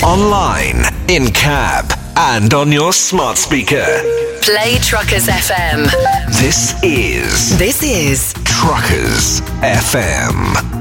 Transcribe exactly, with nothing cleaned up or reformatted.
Online, in cab, and on your smart speaker. Play Truckers F M. This is... This is... Truckers F M.